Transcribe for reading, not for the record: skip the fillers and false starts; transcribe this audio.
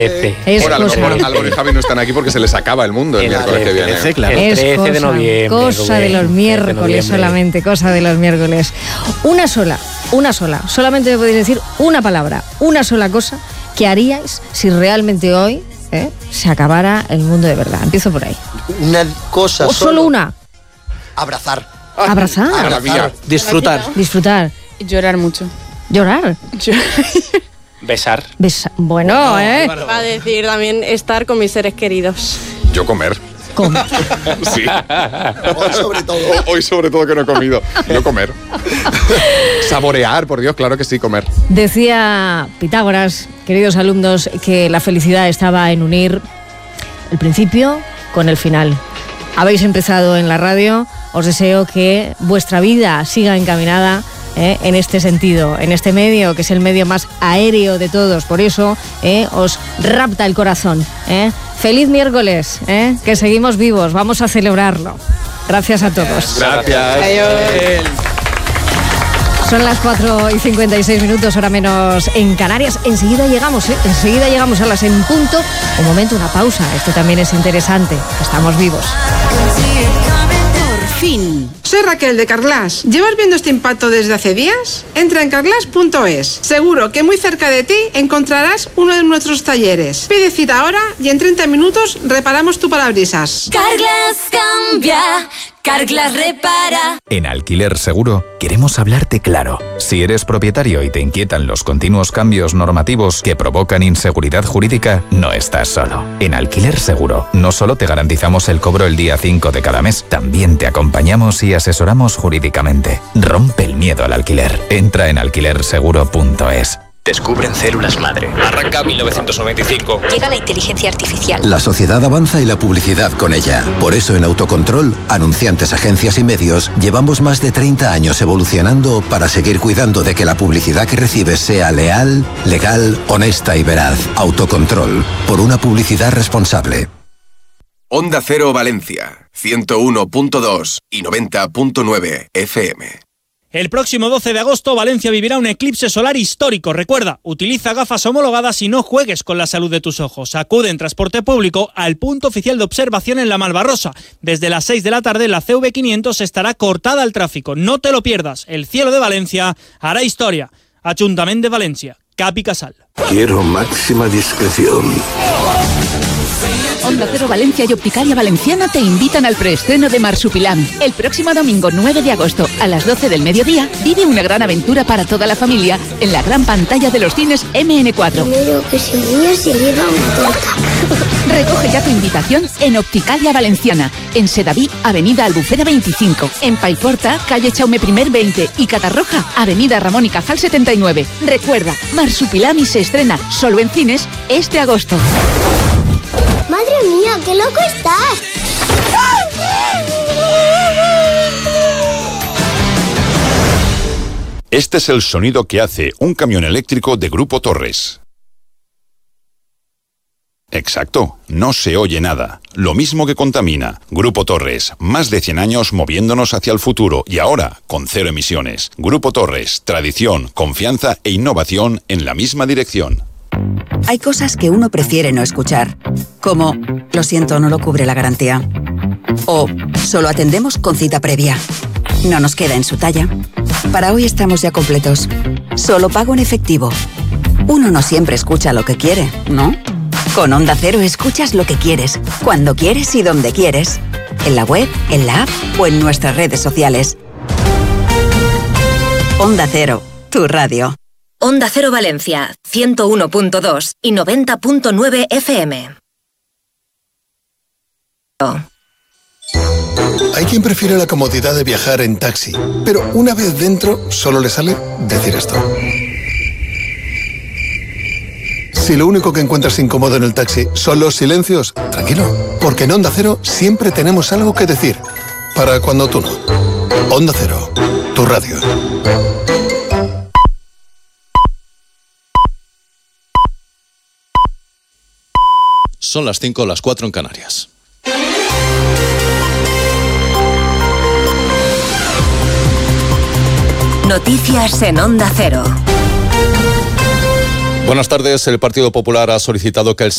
Bueno, a lo mejor Álvaro y Javi no están aquí porque se les acaba el mundo el miércoles que viene. El 13 de noviembre. Cosa de los miércoles solamente, cosa de los miércoles. Una sola. Solamente me podéis decir una palabra, una sola cosa que haríais si realmente hoy se acabara el mundo de verdad. Empiezo por ahí. Una cosa ¿O solo una? Abrazar. Abrazar. Disfrutar. Llorar mucho. Llorar. Besar. Bueno, Va a decir también estar con mis seres queridos. Yo comer. ¿Cómo? Sí. Hoy sobre todo que no he comido. Yo comer. Saborear, por Dios, claro que sí, comer. Decía Pitágoras, queridos alumnos, que la felicidad estaba en unir el principio con el final. Habéis empezado en la radio, os deseo que vuestra vida siga encaminada en este sentido, en este medio, que es el medio más aéreo de todos, por eso os rapta el corazón. Feliz miércoles, que seguimos vivos, vamos a celebrarlo. Gracias a todos. Gracias. Adiós. Son las 4:56, hora menos en Canarias. Enseguida llegamos a las en punto. Un momento, una pausa. Esto también es interesante. Estamos vivos. Fin. Soy Raquel de Carglass. ¿Llevas viendo este impacto desde hace días? Entra en carglass.es. Seguro que muy cerca de ti encontrarás uno de nuestros talleres. Pide cita ahora y en 30 minutos reparamos tu parabrisas. Carglass cambia, Carglass repara. En Alquiler Seguro queremos hablarte claro. Si eres propietario y te inquietan los continuos cambios normativos que provocan inseguridad jurídica, no estás solo. En Alquiler Seguro no solo te garantizamos el cobro el día 5 de cada mes, también te acompañamos y asesoramos jurídicamente. Rompe el miedo al alquiler. Entra en alquilerseguro.es. Descubren células madre. Arranca 1995. Llega la inteligencia artificial. La sociedad avanza y la publicidad con ella. Por eso en Autocontrol, anunciantes, agencias y medios, llevamos más de 30 años evolucionando para seguir cuidando de que la publicidad que recibes sea leal, legal, honesta y veraz. Autocontrol, por una publicidad responsable. Onda Cero Valencia, 101.2 y 90.9 FM. El próximo 12 de agosto, Valencia vivirá un eclipse solar histórico. Recuerda, utiliza gafas homologadas y no juegues con la salud de tus ojos. Acude en transporte público al punto oficial de observación en la Malvarrosa. Desde las 6 de la tarde, la CV500 estará cortada al tráfico. No te lo pierdas. El cielo de Valencia hará historia. Ayuntamiento de Valencia. Capi Casal. Quiero máxima discreción. Onda Cero Valencia y Opticalia Valenciana te invitan al preestreno de Marsupilami. El próximo domingo 9 de agosto a las 12 del mediodía vive una gran aventura para toda la familia en la gran pantalla de los cines MN4. Primero que se ría se lleva una torta. Recoge ya tu invitación en Opticalia Valenciana, en Sedaví, Avenida Albufera 25, en Paiporta, calle Chaume I 20 y Catarroja, Avenida Ramón y Cajal 79. Recuerda, Marsupilami se estrena solo en cines este agosto. ¡Madre mía, qué loco estás! Este es el sonido que hace un camión eléctrico de Grupo Torres. Exacto, no se oye nada. Lo mismo que contamina. Grupo Torres, más de 100 años moviéndonos hacia el futuro y ahora con 0 emisiones. Grupo Torres, tradición, confianza e innovación en la misma dirección. Hay cosas que uno prefiere no escuchar, como lo siento, no lo cubre la garantía, o solo atendemos con cita previa. No nos queda en su talla. Para hoy estamos ya completos. Solo pago en efectivo. Uno no siempre escucha lo que quiere, ¿no? Con Onda Cero escuchas lo que quieres, cuando quieres y donde quieres. En la web, en la app o en nuestras redes sociales. Onda Cero, tu radio. Onda Cero Valencia, 101.2 y 90.9 FM. Hay quien prefiere la comodidad de viajar en taxi, pero una vez dentro solo le sale decir esto. Si lo único que encuentras incómodo en el taxi son los silencios, tranquilo, porque en Onda Cero siempre tenemos algo que decir, para cuando tú no. Onda Cero, tu radio. Son las 5, las 4 en Canarias. Noticias en Onda Cero. Buenas tardes. El Partido Popular ha solicitado que el